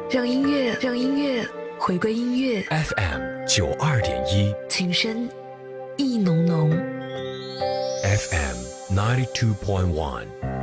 让音乐回归音乐。 FM92.1， 情深意浓浓。 FM92.1